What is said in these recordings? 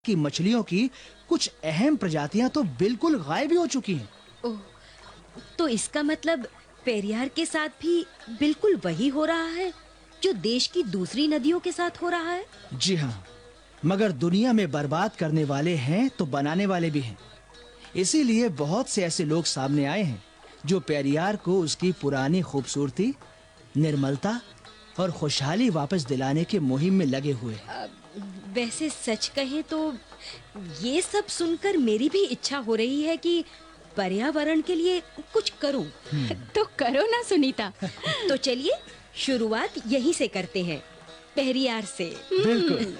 कि मछलियों की कुछ अहम प्रजातियां तो बिल्कुल गायब ही हो चुकी हैं। ओह, तो इसका मतलब पेरियार के साथ भी बिल्कुल वही हो रहा है जो देश की दूसरी नदियों के साथ हो रहा है। जी हाँ, मगर दुनिया में बर्बाद करने वाले हैं तो बनाने वाले भी हैं। इसीलिए बहुत से ऐसे लोग सामने आए हैं जो पेरियार को उसकी पुरानी खूबसूरती, निर्मलता और खुशहाली वापस दिलाने की मुहिम में लगे हुए हैं। वैसे सच कहें तो ये सब सुनकर मेरी भी इच्छा हो रही है कि पर्यावरण के लिए कुछ करूं। तो करो ना सुनीता। तो चलिए शुरुआत यहीं से करते हैं, पेरियार से। बिल्कुल।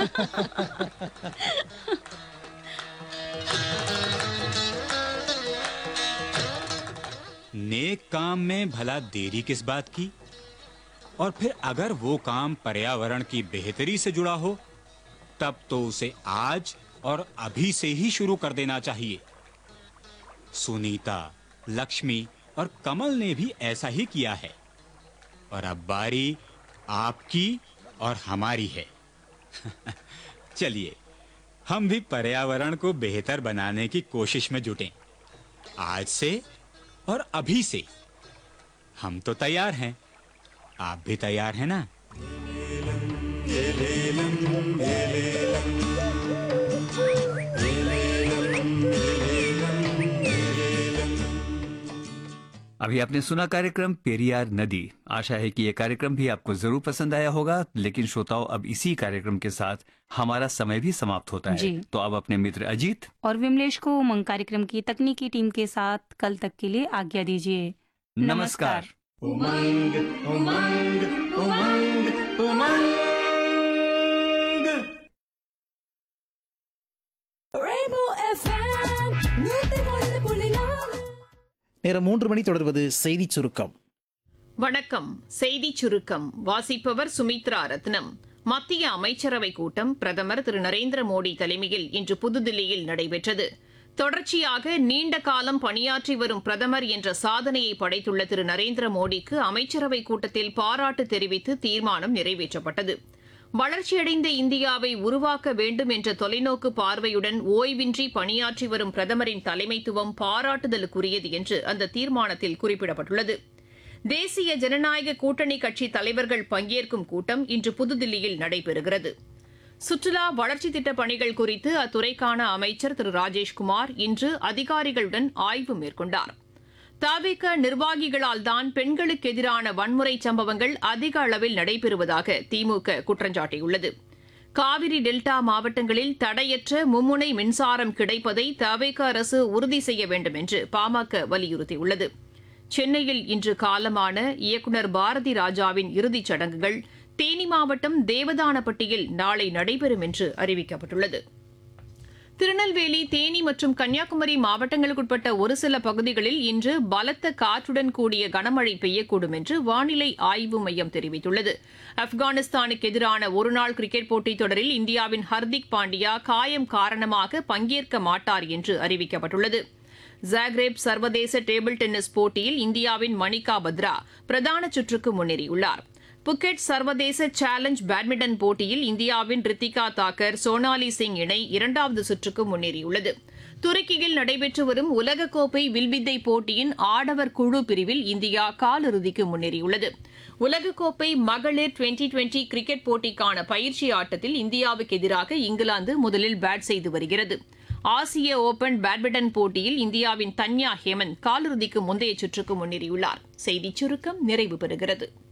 नेक काम में भला देरी किस बात की? और फिर अगर वो काम पर्यावरण की बेहतरी से जुड़ा हो तब तो उसे आज और अभी से ही शुरू कर देना चाहिए। सुनीता, लक्ष्मी और कमल ने भी ऐसा ही किया है और अब बारी आपकी और हमारी है। चलिए हम भी पर्यावरण को बेहतर बनाने की कोशिश में जुटें। आज से और अभी से। हम तो तैयार हैं, आप भी तैयार हैं ना? अभी आपने सुना कार्यक्रम पेरियार नदी। आशा है कि ये कार्यक्रम भी आपको जरूर पसंद आया होगा। लेकिन श्रोताओं, अब इसी कार्यक्रम के साथ हमारा समय भी समाप्त होता है। जी। तो अब अपने मित्र अजीत और विमलेश को उमंग कार्यक्रम की तकनीकी टीम के साथ कल तक के लिए आज्ञा दीजिए। नमस्कार। उमंग उमंग उमंग उमंग। Rainbow FM 101.4. நேரம் 3 மணி. தொடர்வது செய்தி சுருக்கம். வணக்கம். செய்தி சுருக்கம் வாசிப்பவர் சுமித்ரா ரத்னம். மத்திய அமைச்சரவை கூட்டம் பிரதமர் திரு நரேந்திர மோடி தலைமையில் இன்று புதுதில்லியில் நடைபெற்றது. தொடர்ச்சியாக நீண்ட காலம் பணியாற்றி வரும் பிரதமர் என்ற சாதனையை படைத்துள்ள திரு நரேந்திர மோடிக்கு அமைச்சரவை கூட்டத்தில் பாராட்டு தெரிவித்து தீர்மானம் நிறைவேற்றப்பட்டது. வளர்ச்சியடைந்த இந்தியாவை உருவாக்க வேண்டும் என்ற தொலைநோக்கு பார்வையுடன் ஓய்வின்றி பணியாற்றி வரும் பிரதமரின் தலைமைத்துவம் பாராட்டுதலுக்குரியது என்று அந்த தீர்மானத்தில் குறிப்பிடப்பட்டுள்ளது. தேசிய ஜனநாயக கூட்டணி கட்சி தலைவர்கள் பங்கேற்கும் கூட்டம் இன்று புதுதில்லியில் நடைபெறுகிறது. சுற்றுலா வளர்ச்சி திட்டப் பணிகள் குறித்து அத்துறைக்கான அமைச்சர் திரு ராஜேஷ்குமார் இன்று அதிகாரிகளுடன் ஆய்வு மேற்கொண்டார். தவிக நிர்வாகிகளால் தான் பெண்களுக்கு எதிரான வன்முறை சம்பவங்கள் அதிக அளவில் நடைபெறுவதாக திமுக குற்றம் சாட்டியுள்ளது. காவிரி டெல்டா மாவட்டங்களில் தடையற்ற மும்முனை மின்சாரம் கிடைப்பதை தவிக அரசு உறுதி செய்ய வேண்டும் என்று பாமக வலியுறுத்தியுள்ளது. சென்னையில் இன்று காலமான இயக்குநர் பாரதி ராஜாவின் இறுதிச் சடங்குகள் தேனி மாவட்டம் தேவதானப்பட்டியில் நாளை நடைபெறும் என்று அறிவிக்கப்பட்டுள்ளது. திருநெல்வேலி, தேனி மற்றும் கன்னியாகுமரி மாவட்டங்களுக்குட்பட்ட ஒரு சில பகுதிகளில் இன்று பலத்த காற்றுடன் கூடிய கனமழை பெய்யக்கூடும் என்று வானிலை ஆய்வு மையம் தெரிவித்துள்ளது. ஆப்கானிஸ்தானுக்கு எதிரான ஒருநாள் கிரிக்கெட் போட்டித் தொடரில் இந்தியாவின் ஹர்திக் பாண்டியா காயம் காரணமாக பங்கேற்க மாட்டார் என்று அறிவிக்கப்பட்டுள்ளது. ஜாக்ரேப் சர்வதேச டேபிள் டென்னிஸ் போட்டியில் இந்தியாவின் மணிகா பத்ரா பிரதான சுற்றுக்கு முன்னேறியுள்ளார். புக்கெட் சர்வதேச சேலஞ்ச் பேட்மிண்டன் போட்டியில் இந்தியாவின் ரித்திகா தாக்கர், சோனாலி சிங் இணை இரண்டாவது சுற்றுக்கு முன்னேறியுள்ளது. துருக்கியில் நடைபெற்று வரும் உலகக்கோப்பை வில்வித்தை போட்டியின் ஆடவர் குழு பிரிவில் இந்தியா காலிறுதிக்கு முன்னேறியுள்ளது. உலகக்கோப்பை மகளிர் 2020 கிரிக்கெட் போட்டிக்கான பயிற்சி ஆட்டத்தில் இந்தியாவுக்கு எதிராக இங்கிலாந்து முதலில் பேட் செய்து வருகிறது. ஆசிய ஓபன் பேட்மிண்டன் போட்டியில் இந்தியாவின் தன்யா ஹேமந்த் காலிறுதிக்கு முந்தைய சுற்றுக்கு முன்னேறியுள்ளார். செய்திச் சுருக்கம் நிறைவு பெறுகிறது.